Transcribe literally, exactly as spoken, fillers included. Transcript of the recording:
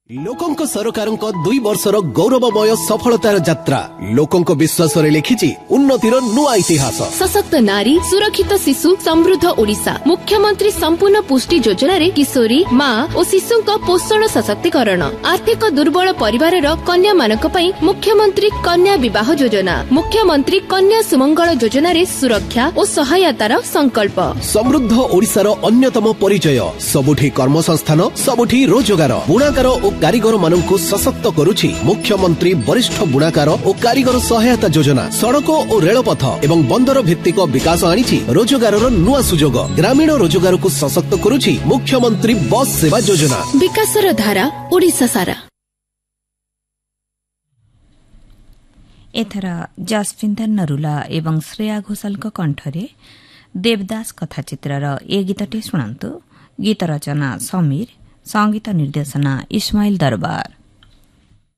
लोकंक सरकारंक दुई वर्षर गौरवमय सफलतार यात्रा लोकंक विश्वास रे लिखिछि उन्नतिर नुआ इतिहास। सशक्त नारी सुरक्षित शिशु समृद्ध ओडिशा मुख्यमंत्री संपूर्ण पुष्टि योजना रे किशोरी माँ और शिशुक पोषण सशक्तिकरण आर्थिक दुर्बल परिवार कन्या मानक पई मुख्यमंत्री कन्या विवाह योजना मुख्यमंत्री कन्या सुमंगल योजना रे सुरक्षा और सहायतार संकल्प समृद्ध ओडिशार अन्यतम परिचय सबुठी कर्मसंस्थान सबुठी रोजगार बुणाकार और कारीगर मानक सशक्त करुछि मुख्यमंत्री वरिष्ठ बुणाकार और कारीगर सहायता योजना सड़क और रेलपथ एवं बंदर भित्तिक विकास आनिछि रोजगार नुआ सुजोग ग्रामीण रोजगार को सशक्त करुछि मुख्यमंत्री बस सेवा योजना विकासर धारा ओडिशा सारा। एथर जसविंदर नरुला एवं श्रेया घोषाल कंठरे देवदास कथाचित्रर ए गीतटी शुणु। गीत रचना समीर संगीत निर्देशना इस्माइल दरबार।